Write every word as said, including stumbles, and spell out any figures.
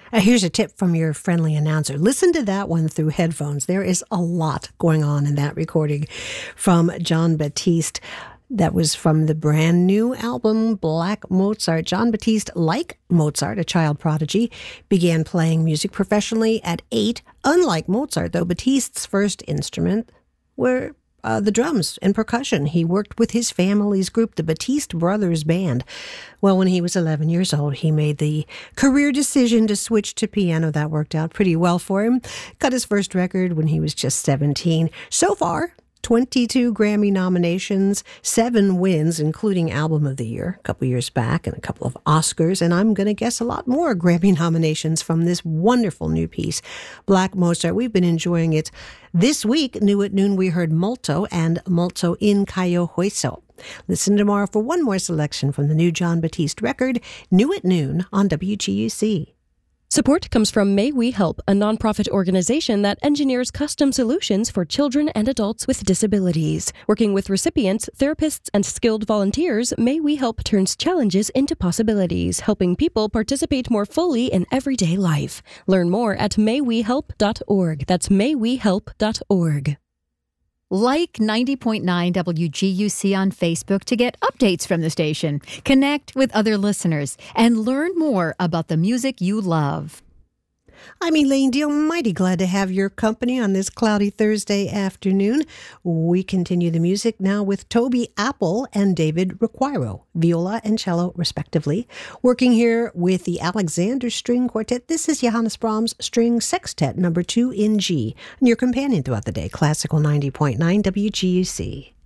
Uh, here's a tip from your friendly announcer. Listen to that one through headphones. There is a lot going on in that recording from Jon Batiste. That was from the brand new album, Black Mozart. Jon Batiste, like Mozart, a child prodigy, began playing music professionally at eight. Unlike Mozart, though, Batiste's first instrument were uh, the drums and percussion. He worked with his family's group, the Batiste Brothers Band. Well, when he was eleven years old, he made the career decision to switch to piano. That worked out pretty well for him. Got his first record when he was just seventeen. So far, twenty-two Grammy nominations, seven wins, including Album of the Year a couple years back, and a couple of Oscars, and I'm going to guess a lot more Grammy nominations from this wonderful new piece, Black Mozart. We've been enjoying it this week. New at noon, we heard Molto and Molto in Cayo Hueso. Listen tomorrow for one more selection from the new Jon Batiste record, New at Noon on W G U C. Support comes from May We Help, a nonprofit organization that engineers custom solutions for children and adults with disabilities. Working with recipients, therapists, and skilled volunteers, May We Help turns challenges into possibilities, helping people participate more fully in everyday life. Learn more at may we help dot org. That's may we help dot org. Like ninety point nine W G U C on Facebook to get updates from the station, connect with other listeners, and learn more about the music you love. I'm Elaine Deal, mighty glad to have your company on this cloudy Thursday afternoon. We continue the music now with Toby Apple and David Requiro, viola and cello respectively. Working here with the Alexander String Quartet, this is Johannes Brahms String Sextet number two in G, and your companion throughout the day, Classical ninety point nine W G U C.